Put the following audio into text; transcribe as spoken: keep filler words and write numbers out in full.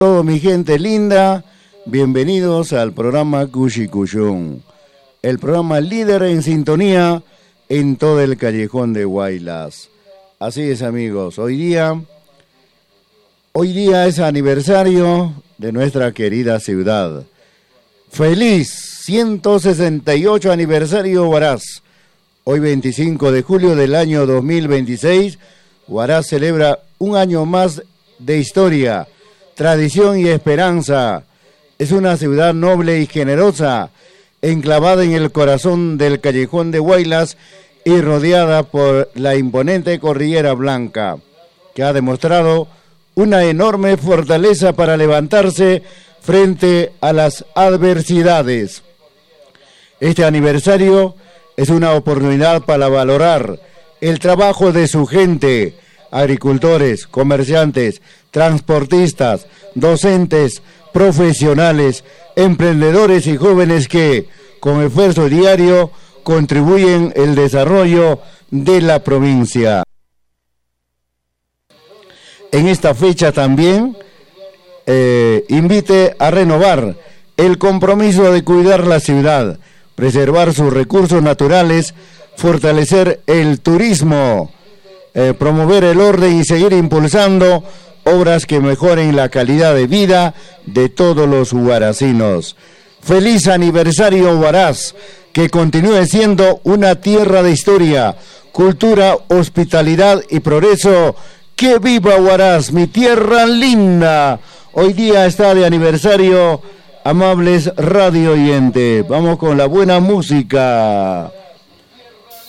Todo mi gente linda, bienvenidos al programa Cuchicuyón, el programa líder en sintonía en todo el callejón de Guaylas. Así es, amigos, hoy día, hoy día es aniversario de nuestra querida ciudad. Feliz ciento sesenta y ocho aniversario Huaraz. Hoy veinticinco de julio del año dos mil veintiséis, Huaraz celebra un año más de historia, tradición y esperanza. Es una ciudad noble y generosa, enclavada en el corazón del callejón de Guaylas y rodeada por la imponente Cordillera Blanca, que ha demostrado una enorme fortaleza para levantarse frente a las adversidades. Este aniversario es una oportunidad para valorar el trabajo de su gente, agricultores, comerciantes, transportistas, docentes, profesionales, emprendedores y jóvenes que, con esfuerzo diario, contribuyen al desarrollo de la provincia. En esta fecha también eh, invite a renovar el compromiso de cuidar la ciudad, preservar sus recursos naturales, fortalecer el turismo, eh, promover el orden y seguir impulsando obras que mejoren la calidad de vida de todos los huaracinos. Feliz aniversario Huaraz, que continúe siendo una tierra de historia, cultura, hospitalidad y progreso. ¡Que viva Huaraz, mi tierra linda! Hoy día está de aniversario, amables radio oyentes. Vamos con la buena música.